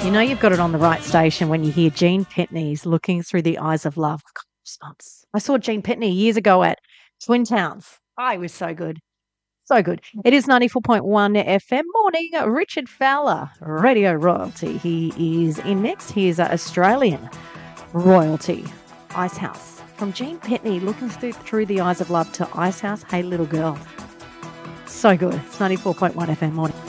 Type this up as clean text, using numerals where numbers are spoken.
You know you've got it on the right station when you hear Gene Pitney's Looking Through the Eyes of Love. Goosebumps. I saw Gene Pitney years ago at Twin Towns. Oh, he was so good. So good. It is 94.1 FM morning. Richard Fowler, Radio Royalty. He is in next. He is Australian Royalty. Icehouse. From Gene Pitney, Looking Through the Eyes of Love to Icehouse. Hey, little girl. So good. It's 94.1 FM morning.